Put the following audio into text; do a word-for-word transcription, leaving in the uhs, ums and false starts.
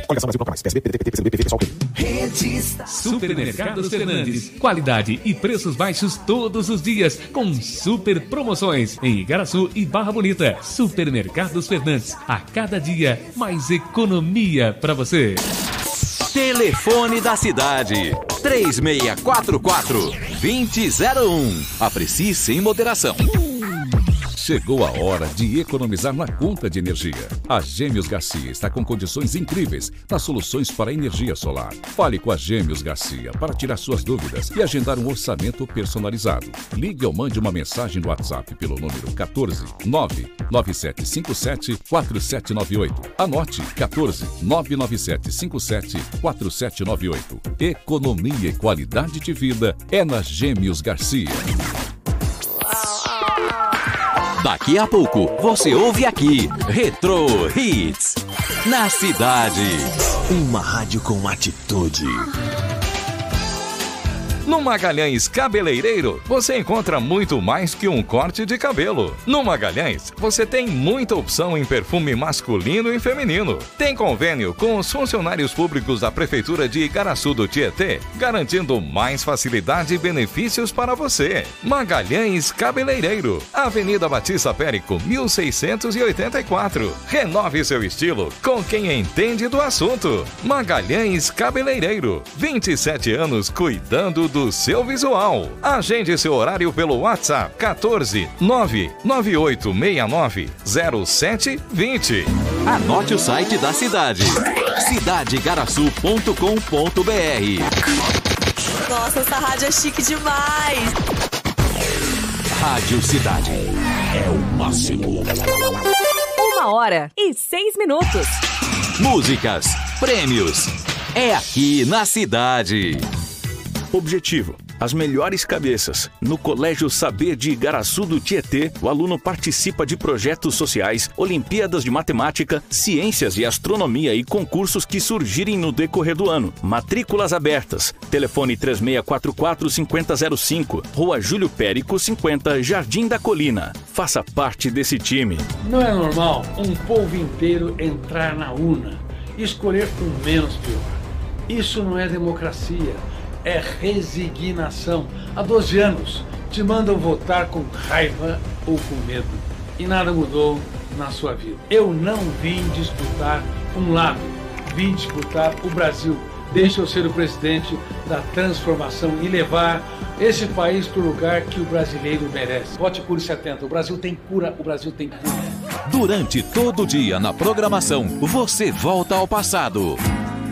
Coligação Brasil Proclamais. P S B, P D T, P T, P C B, P V, pessoal, P. Supermercados Fernandes. Qualidade e preços baixos todos os dias, com super promoções em Igaraçu e Barra Bonita. Supermercados Fernandes. A cada dia, mais economia para você. Telefone da cidade. três seis quatro quatro, dois zero zero um. Aprecie sem moderação. Chegou a hora de economizar na conta de energia. A Gêmeos Garcia está com condições incríveis nas soluções para energia solar. Fale com a Gêmeos Garcia para tirar suas dúvidas e agendar um orçamento personalizado. Ligue ou mande uma mensagem no WhatsApp pelo número quatorze, nove nove sete cinco sete, quatro sete nove oito. Anote quatorze, nove nove sete cinco sete, quatro sete nove oito. Economia e qualidade de vida é na Gêmeos Garcia. Daqui a pouco, você ouve aqui, Retro Hits, na cidade. Uma rádio com atitude. No Magalhães Cabeleireiro, você encontra muito mais que um corte de cabelo. No Magalhães, você tem muita opção em perfume masculino e feminino. Tem convênio com os funcionários públicos da Prefeitura de Igaraçu do Tietê, garantindo mais facilidade e benefícios para você. Magalhães Cabeleireiro, Avenida Batista Périco, mil seiscentos e oitenta e quatro. Renove seu estilo com quem entende do assunto. Magalhães Cabeleireiro, vinte e sete anos cuidando do seu visual. Agende seu horário pelo WhatsApp quatorze, nove nove oito seis nove, zero sete dois zero. Anote o site da cidade, cidade igaraçu ponto com ponto br. Nossa, essa rádio é chique demais. Rádio Cidade é o máximo. Uma hora e seis minutos. Músicas, prêmios, é aqui na cidade. Objetivo: as melhores cabeças. No Colégio Saber de Igaraçu do Tietê, o aluno participa de projetos sociais, Olimpíadas de Matemática, Ciências e Astronomia e concursos que surgirem no decorrer do ano. Matrículas abertas. Telefone três seis quatro quatro, cinco zero zero cinco, Rua Júlio Périco, cinquenta, Jardim da Colina. Faça parte desse time. Não é normal um povo inteiro entrar na urna e escolher o menos pior. Isso não é democracia. É resignação. Há doze anos te mandam votar com raiva ou com medo. E nada mudou na sua vida. Eu não vim disputar um lado. Vim disputar o Brasil. Deixa eu ser o presidente da transformação e levar esse país para o lugar que o brasileiro merece. Vote Cure setenta. O Brasil tem cura. O Brasil tem cura. Durante todo o dia na programação, você volta ao passado.